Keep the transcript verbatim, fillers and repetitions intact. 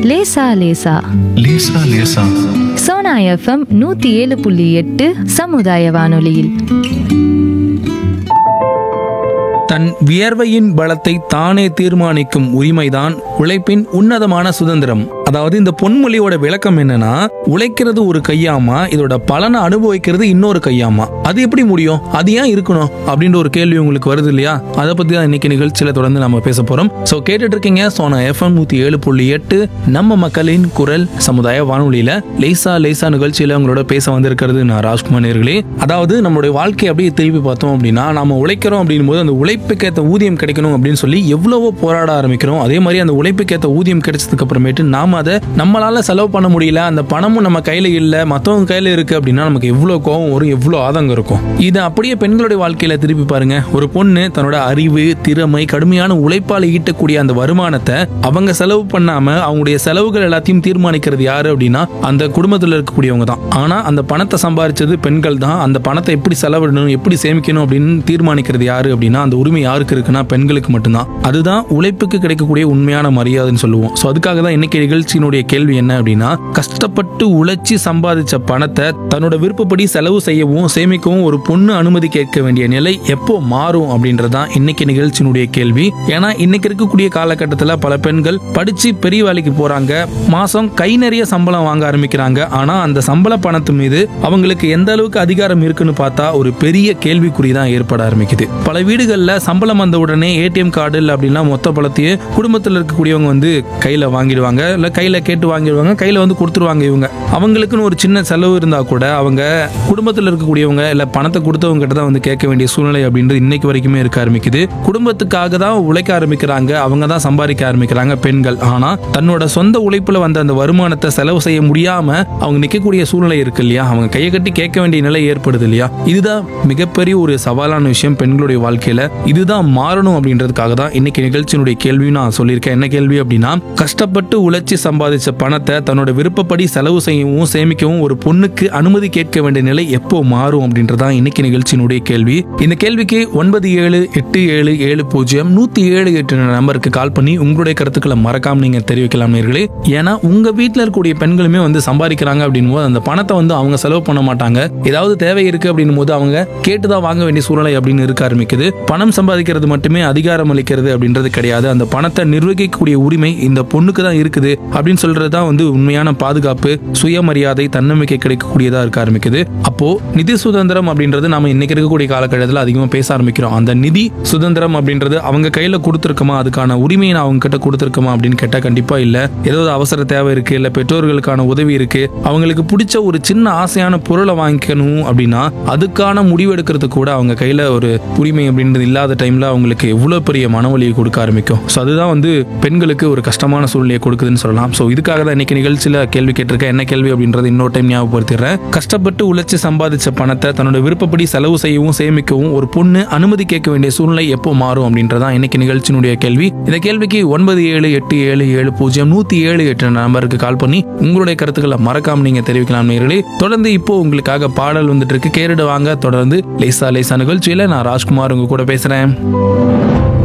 லேசா லேசா லேசா லேசா சோனா எஃப்எம் நூத்தி ஏழு புள்ளி எட்டு சமுதாய வானொலியில். தன் வியர்வையின் பலத்தை தானே தீர்மானிக்கும் உரிமைதான் உழைப்பின் உன்னதமான சுதந்திரம். அதாவது இந்த பொன்மொழியோட விளக்கம் என்னன்னா, உழைக்கிறது ஒரு கையாமா, இதோட பலனை அனுபவிக்கிறது இன்னொரு கையாமா. அது எப்படி முடியும், அது ஏன் இருக்கணும் அப்படின்ற ஒரு கேள்வி உங்களுக்கு வருது இல்லையா? அதை பத்தி தான் இன்னைக்கு நிகழ்ச்சியில தொடர்ந்து நம்ம பேச போறோம். சோ கேட்டுட்டு இருக்கீங்க சோனா எஃப்எம் நூத்தி ஏழு புள்ளி எட்டு நம்ம மக்களின் குரல் சமுதாய வானொலியில லேசா லேசா நிகழ்ச்சியில உங்களோட பேச வந்திருக்கிறது நான் ராஜ்குமார் நேயர்களே. அதாவது நம்மளுடைய வாழ்க்கையை அப்படியே திருப்பி பார்த்தோம் அப்படின்னா, நம்ம உழைக்கிறோம் அப்படின் போது அந்த உழைப்புக்கேற்ற ஊதியம் கிடைக்கணும் அப்படின்னு சொல்லி எவ்வளவோ போராட ஆரம்பிக்கிறோம். அதே மாதிரி அந்த உழைப்புக்கேற்ற ஊதியம் கிடைச்சதுக்கு அப்புறமேட்டு நாம அதை நம்மளால செலவு பண்ண முடியல, அந்த பணமும் நம்ம கையில இல்ல, மத்தவங்க கையில இருக்கு அப்படின்னா நமக்கு எவ்வளவு கோவம் வரும், எவ்வளவு ஆதங்கம் இருக்கும். இது அப்படியே பெண்களுடைய வாழ்க்கையில திருப்பி பாருங்க. ஒரு பொண்ணு தன்னோட அறிவு, திறமை, கடுமையான உழைப்பால் ஈட்டக்கூடிய அந்த வருமானத்தை அவங்க செலவு பண்ணாம அவங்களுடைய செலவுகள் எல்லாத்தையும் தீர்மானிக்கிறது யாரு அப்படின்னா அந்த குடும்பத்தில் இருக்கக்கூடியவங்க தான். ஆனா அந்த பணத்தை சம்பாதிச்சது பெண்கள் தான். அந்த பணத்தை எப்படி செலவிடணும், எப்படி சேமிக்கணும் அப்படின்னு தீர்மானிக்கிறது யாரு அப்படின்னா அந்த உரிமை யாருக்கு இருக்குன்னா பெண்களுக்கு மட்டும்தான். அதுதான் உழைப்புக்கு கிடைக்கக்கூடிய உண்மையான மரியாதைன்னு சொல்லுவோம். சோ அதுக்காக தான் இன்னைக்கு நிகழ்ச்சியினுடைய கேள்வி என்ன அப்படின்னா, கஷ்டப்பட்டு உழைச்சி சம்பாதிச்ச பணத்தை தன்னோட விருப்பப்படி செலவு செய்யவும் சேமிக்கவும் ஒரு பொண்ணு அனுமதி கேட்க வேண்டிய நிலை எப்போ மாறும் அப்படின்றதான் இன்னைக்கு நிகழ்ச்சியினுடைய கேள்வி. ஏன்னா இன்னைக்கு இருக்கக்கூடிய காலகட்டத்தில் பல பெண்கள் படிச்சு பெரிய வேலைக்கு போறாங்க, மாசம் கை நிறைய சம்பளம் வாங்க ஆரம்பிக்கிறாங்க. ஆனா அந்த சம்பள பணத்து மீது அவங்களுக்கு எந்த அளவுக்கு அதிகாரம் இருக்குன்னு பார்த்தா ஒரு பெரிய கேள்விக்குறி தான் ஏற்பட ஆரம்பிக்குது. பல வீடுகள்ல சம்பளம் வந்த உடனே ஏடிஎம் கார்டு இல்லை அப்படின்னா மொத்த பணத்தையே குடும்பத்தில் இருக்கக்கூடியவங்க வந்து கையில வாங்கிடுவாங்க, இல்ல கையில கேட்டு வாங்கிடுவாங்க, கையில வந்து கொடுத்துருவாங்க. இவங்க அவங்களுக்குன்னு ஒரு சின்ன செலவு இருந்தா கூட அவங்க குடும்பத்தில் இருக்கக்கூடியவங்க இல்ல பணத்தை கொடுத்தவங்க கிட்ட தான் வந்து கேட்க வேண்டிய சூழ்நிலை அப்படின்றது இன்னைக்கு வரைக்குமே இருக்க ஆரம்பிக்குது. குடும்பத்துக்காக தான் உழைக்க ஆரம்பிக்கிறாங்க, அவங்க தான் சம்பாதிக்க ஆரம்பிக்கிறாங்க பெண்கள். ஆனா தன்னோட சொந்த உழைப்புல வந்த அந்த வருமானத்தை செலவு செய்ய முடியாம அவங்க நிற்கக்கூடிய சூழ்நிலை இருக்கு இல்லையா, அவங்க கையை கட்டி கேட்க வேண்டிய நிலை ஏற்படுது இல்லையா? இதுதான் மிகப்பெரிய ஒரு சவாலான விஷயம் பெண்களுடைய வாழ்க்கையில. இதுதான் மாறணும் அப்படின்றதுக்காக தான் இன்னைக்கு நிகழ்ச்சியினுடைய கேள்வி நான் சொல்லியிருக்கேன். என்ன கேள்வி அப்படின்னா, கஷ்டப்பட்டு உழைச்சி சம்பாதிச்ச பணத்தை தன்னோட விருப்பப்படி செலவு செய்யவும் சேமிக்கவும் ஒரு பொண்ணுக்கு அனுமதி கேட்க வேண்டிய நிலை எப்போ மாறும் அப்படின்றதான் இன்னைக்கு நிகழ்ச்சியினுடைய கேள்வி. இந்த கேள்விக்கு ஒன்பது ஏழு எட்டு ஏழு ஏழு பூஜ்ஜியம் நூத்தி ஏழு எட்டு நம்பருக்கு கால் பண்ணி உங்களுடைய கருத்துக்களை மறக்காம நீங்க தெரிவிக்கலாம் நேயர்களே. ஏன்னா உங்க வீட்டுல இருக்கக்கூடிய பெண்களுமே வந்து சம்பாதிக்கிறாங்க அப்படின் போது அந்த பணத்தை வந்து அவங்க செலவு பண்ண மாட்டாங்க. ஏதாவது தேவை இருக்கு அப்படின் போது அவங்க கேட்டுதான் வாங்க வேண்டிய சூழ்நிலை அப்படின்னு இருக்க ஆரம்பிக்குது. பணம் சம்பாதிக்கிறது மட்டுமே அதிகாரம் அளிக்கிறது அப்படின்றது கிடையாது. அந்த பணத்தை நிர்வகிக்கக்கூடிய உரிமை இந்த பொண்ணுக்கு தான் இருக்குது அப்படின்னு சொல்றதுதான் வந்து உண்மையான பாதுகாப்பு, சுயமரியாதை, தன்னம்பிக்கை கிடைக்கக்கூடியதா இருக்க ஆரம்பிக்குது. அப்போ நிதி சுதந்திரம் அப்படின்றது நாம இன்னைக்கு இருக்கக்கூடிய காலகட்டத்தில் அதிகமா பேச ஆரம்பிக்கிறோம். அந்த நிதி சுதந்திரம் அப்படின்றது அவங்க கையில கொடுத்துருக்கமா, அதுக்கான உரிமையை நான் அவங்க கிட்ட கொடுத்துருக்கமா அப்படின்னு கேட்டா கண்டிப்பா இல்ல. ஏதாவது அவசர தேவை இருக்கு, இல்ல பெற்றோர்களுக்கான உதவி இருக்கு, அவங்களுக்கு பிடிச்ச ஒரு சின்ன ஆசையான பொருளை வாங்கிக்கணும் அப்படின்னா அதுக்கான முடிவு எடுக்கிறது கூட அவங்க கையில ஒரு உரிமை அப்படின்றது இல்லாத டைம்ல அவங்களுக்கு எவ்வளவு பெரிய மனவலியை கொடுக்க ஆரம்பிக்கும். ஸோ அதுதான் வந்து பெண்களுக்கு ஒரு கஷ்டமான சூழ்நிலையை கொடுக்குதுன்னு சொல்லலாம். ஸோ இதுக்காக தான் இன்னைக்கு நிகழ்ச்சியில கேள்வி கேட்டிருக்கேன். என்ன கேள்வி அப்படின்றது இன்னொரு டைம் ஞாபகப்படுத்திடுறேன். கஷ்டப்பட்டு உழைச்சி சம்பாதிச்ச பணத்தை தன்னோட விருப்பப்படி செலவு செய்யவும் சேமிக்கவும் ஒரு பொண்ணு அனுமதி கேட்க வேண்டிய சூழ்நிலை எப்போ மாறும் அப்படின்றதான் இன்னைக்கு நிகழ்ச்சியினுடைய கேள்வி. இந்த கேள்விக்கு ஒன்பது ஏழு எட்டு ஏழு ஏழு பூஜ்ஜியம் நூத்தி ஏழு எட்டு நம்பருக்கு கால் பண்ணி உங்களுடைய கருத்துக்களை மறக்காம நீங்க தெரிவிக்கலாம் நேயர்களே. தொடர்ந்து இப்போ உங்களுக்காக பாடல் வந்துட்டு இருக்கு, கேட்டுட்டு வாங்க. தொடர்ந்து லேசா லேசா நிகழ்ச்சியில நான் ராஜ்குமார் உங்க கூட பேசுறேன்.